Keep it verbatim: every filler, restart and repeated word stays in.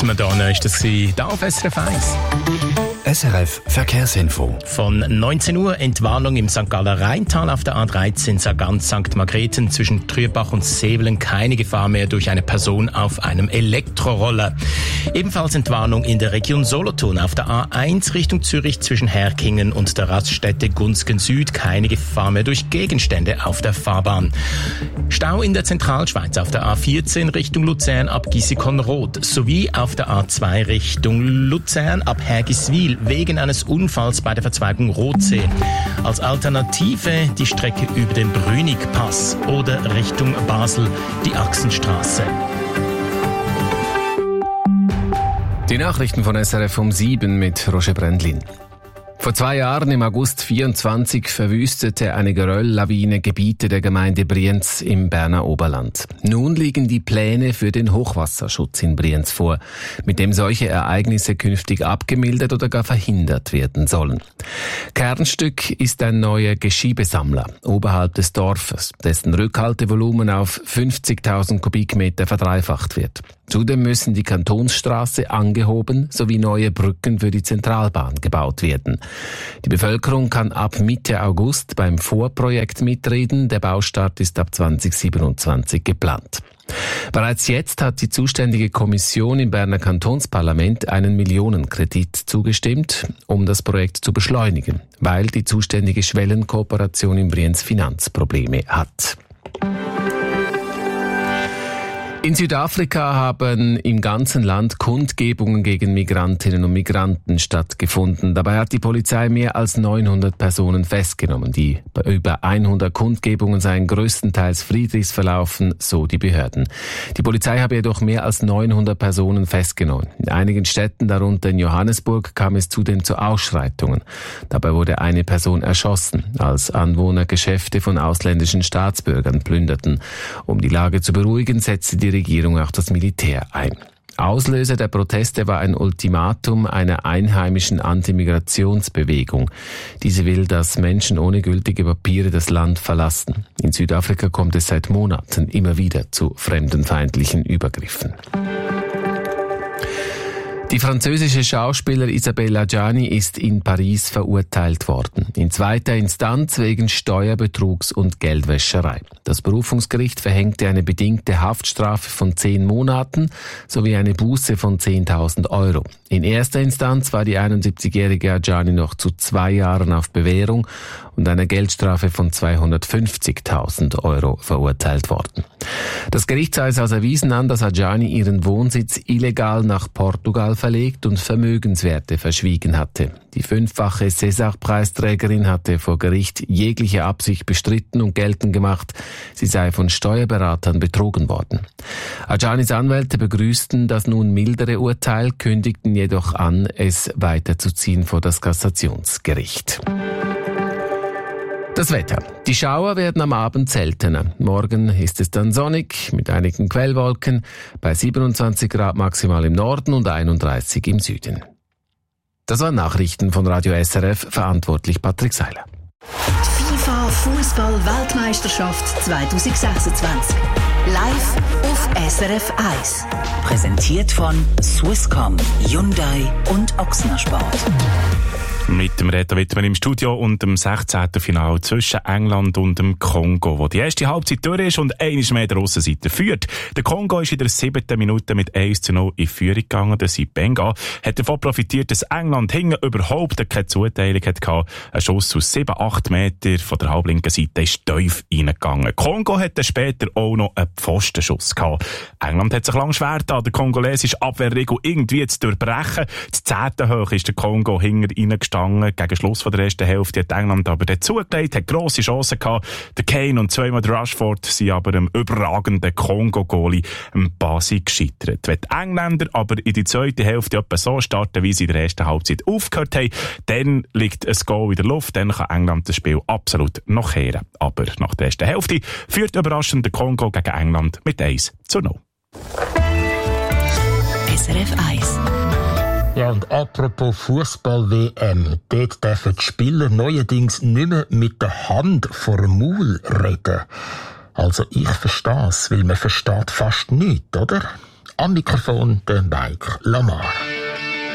mit Madonna ist das hier auf S R F eins. S R F Verkehrsinfo. Von neunzehn Uhr Entwarnung im Sankt Galler Rheintal auf der A dreizehn Sargans Sankt Margrethen zwischen Trürbach und Sevelen. Keine Gefahr mehr durch eine Person auf einem Elektroroller. Ebenfalls Entwarnung in der Region Solothurn auf der A eins Richtung Zürich zwischen Herkingen und der Raststätte Gunzgen Süd. Keine Gefahr mehr durch Gegenstände auf der Fahrbahn. Stau in der Zentralschweiz auf der A vierzehn Richtung Luzern ab Gissikon-Roth sowie auf der A zwei Richtung Luzern ab Hergiswil wegen eines Unfalls bei der Verzweigung Rothsee. Als Alternative die Strecke über den Brünig-Pass oder Richtung Basel die Achsenstraße. Die Nachrichten von S R F um sieben mit Roger Brändlin. Vor zwei Jahren, im August vierundzwanzig, verwüstete eine Gerölllawine Gebiete der Gemeinde Brienz im Berner Oberland. Nun liegen die Pläne für den Hochwasserschutz in Brienz vor, mit dem solche Ereignisse künftig abgemildert oder gar verhindert werden sollen. Kernstück ist ein neuer Geschiebesammler oberhalb des Dorfes, dessen Rückhaltevolumen auf fünfzigtausend Kubikmeter verdreifacht wird. Zudem müssen die Kantonsstraße angehoben sowie neue Brücken für die Zentralbahn gebaut werden. Die Bevölkerung kann ab Mitte August beim Vorprojekt mitreden. Der Baustart ist ab zwanzig siebenundzwanzig geplant. Bereits jetzt hat die zuständige Kommission im Berner Kantonsparlament einen Millionenkredit zugestimmt, um das Projekt zu beschleunigen, weil die zuständige Schwellenkooperation in Brienz Finanzprobleme hat. In Südafrika haben im ganzen Land Kundgebungen gegen Migrantinnen und Migranten stattgefunden. Dabei hat die Polizei mehr als neunhundert Personen festgenommen. Die über hundert Kundgebungen seien größtenteils friedlich verlaufen, so die Behörden. Die Polizei habe jedoch mehr als neunhundert Personen festgenommen. In einigen Städten, darunter in Johannesburg, kam es zudem zu Ausschreitungen. Dabei wurde eine Person erschossen, als Anwohner Geschäfte von ausländischen Staatsbürgern plünderten. Um die Lage zu beruhigen, setzte die Regierung auch das Militär ein. Auslöser der Proteste war ein Ultimatum einer einheimischen Antimigrationsbewegung. Diese will, dass Menschen ohne gültige Papiere das Land verlassen. In Südafrika kommt es seit Monaten immer wieder zu fremdenfeindlichen Übergriffen. Die französische Schauspielerin Isabelle Adjani ist in Paris verurteilt worden. In zweiter Instanz wegen Steuerbetrugs und Geldwäscherei. Das Berufungsgericht verhängte eine bedingte Haftstrafe von zehn Monaten sowie eine Buße von zehntausend Euro. In erster Instanz war die einundsiebzigjährige Adjani noch zu zwei Jahren auf Bewährung und einer Geldstrafe von zweihundertfünfzigtausend Euro verurteilt worden. Das Gericht sah es als erwiesen an, dass Adjani ihren Wohnsitz illegal nach Portugal verlegt und Vermögenswerte verschwiegen hatte. Die fünffache César-Preisträgerin hatte vor Gericht jegliche Absicht bestritten und geltend gemacht, sie sei von Steuerberatern betrogen worden. Adjanis Anwälte begrüßten das nun mildere Urteil, kündigten jedoch an, es weiterzuziehen vor das Kassationsgericht. Das Wetter. Die Schauer werden am Abend seltener. Morgen ist es dann sonnig mit einigen Quellwolken bei siebenundzwanzig Grad maximal im Norden und einunddreißig im Süden. Das waren Nachrichten von Radio S R F, verantwortlich Patrick Seiler. Die FIFA Fußball-Weltmeisterschaft zwanzig sechsundzwanzig. Live auf S R F eins. Präsentiert von Swisscom, Hyundai und Ochsner Sport. Mit dem Reto Wittmann im Studio und dem sechzehnten Finale zwischen England und dem Kongo, wo die erste Halbzeit durch ist und einmal mehr der Aussenseiter führt. Der Kongo ist in der siebten Minute mit eins zu null in Führung gegangen. Der Sibenga hat davon profitiert, dass England hinten überhaupt keine Zuteilung hatte. Ein Schuss aus sieben, acht Meter von der halblinken Seite ist tief reingegangen. Kongo hatte später auch noch einen Pfostenschuss gehabt. England hat sich lange schwer getan, der kongolesische Abwehrregel irgendwie zu durchbrechen. Das zehnte hoch ist der Kongo hinten reingestanden. Gegen Schluss von der ersten Hälfte hat England aber dort zugelegt, hat grosse Chancen gehabt. Der Kane und zweimal der Rashford sind aber dem überragenden Kongo-Goalie Basi gescheitert. Wenn die Engländer aber in die zweite Hälfte etwa so starten, wie sie in der ersten Halbzeit aufgehört haben, dann liegt ein Goal in der Luft, dann kann England das Spiel absolut noch kehren. Aber nach der ersten Hälfte führt überraschend der Kongo gegen England mit eins zu null. S R F eins. Ja, und apropos Fußball-W M, dort dürfen die Spieler neuerdings nicht mehr mit der Hand vor dem Maul reden. Also ich verstehe es, weil man versteht fast nichts, oder? Am Mikrofon der Mike Lamar.